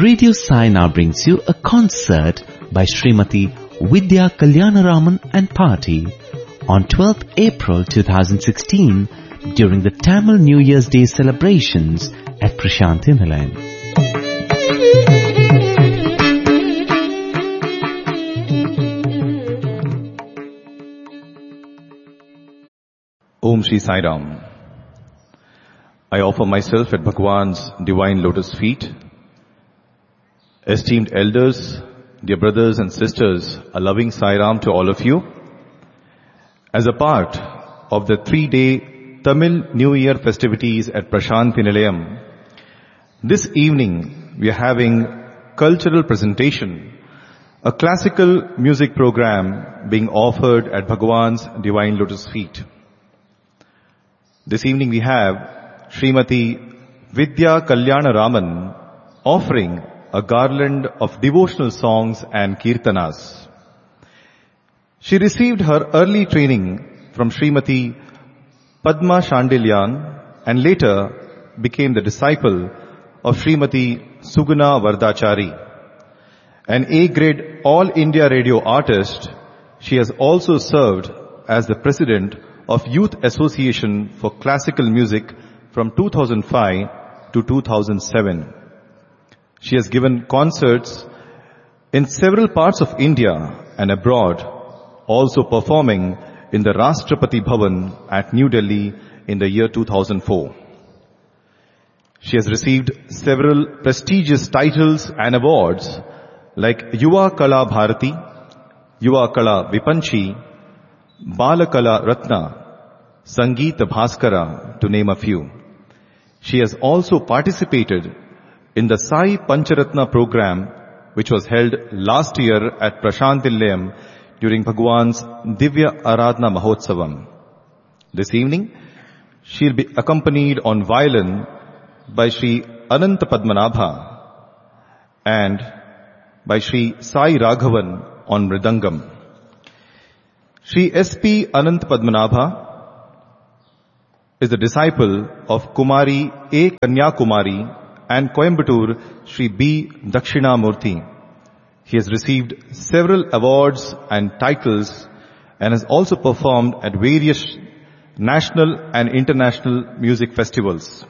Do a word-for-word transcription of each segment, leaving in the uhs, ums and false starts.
Radio Sai now brings you a concert by Srimati Vidya Kalyanaraman and Party on twelfth April twenty sixteen during the Tamil New Year's Day celebrations at Prashanthi Nilayam. Om Shri Sai Ram. I offer myself at Bhagwan's divine lotus feet. Esteemed elders, dear brothers and sisters, a loving Sai Ram to all of you. As a part of the three-day Tamil New Year festivities at Prashanthi Nilayam, this evening we are having cultural presentation, a classical music program being offered at Bhagwan's divine lotus feet. This evening we have Srimati Vidya Kalyanaraman offering a garland of devotional songs and kirtanas. She received her early training from Srimati Padma Shandilyan and later became the disciple of Srimati Suguna Vardachari. An A-grade All India Radio artist, she has also served as the president of Youth Association for Classical Music from two thousand five to two thousand seven. She has given concerts in several parts of India and abroad, also performing in the Rashtrapati Bhavan at New Delhi in the year two thousand four. She has received several prestigious titles and awards like Yuva Kala Bharati, Yuva Kala Vipanchi, Bala Kala Ratna, Sangeeta Bhaskara, to name a few. She has also participated in the Sai Pancharatna program, which was held last year at Prashanthi Nilayam during Bhagwan's Divya Aradhana Mahotsavam. This evening, she'll be accompanied on violin by Sri Ananta Padmanabha and by Sri Sai Raghavan on mridangam. Sri S P Ananta Padmanabha is the disciple of Kumari A. Kanyakumari and Coimbatore Sri B. Dakshinamurthy. He has received several awards and titles and has also performed at various national and international music festivals.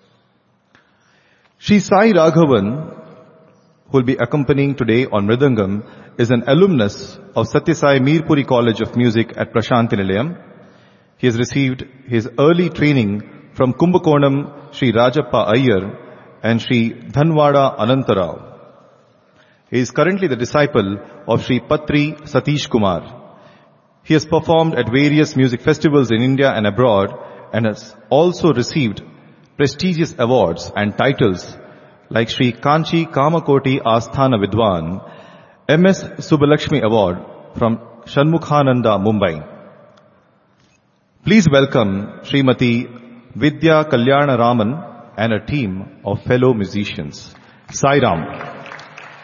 Sri Sai Raghavan, who will be accompanying today on mridangam, is an alumnus of Satyasai Mirpuri College of Music at Prashanthi Nilayam. He has received his early training from Kumbakonam Sri Rajappa Iyer and Sri Dhanwada Anantarao. He is currently the disciple of Sri Patri Satish Kumar. He has performed at various music festivals in India and abroad and has also received prestigious awards and titles like Sri Kanchi Kamakoti Asthana Vidwan, M S Subbalakshmi Award from Shanmukhananda, Mumbai. Please welcome Srimati Vidya Kalyanaraman and a team of fellow musicians. Sai Ram.